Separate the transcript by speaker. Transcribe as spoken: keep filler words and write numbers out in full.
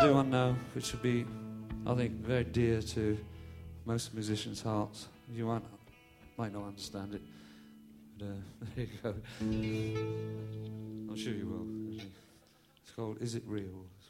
Speaker 1: do one now, which will be, I think, very dear to most musicians' hearts. You might, might not understand it, but uh, there you go. I'm sure you will. It's called "Is It Real?"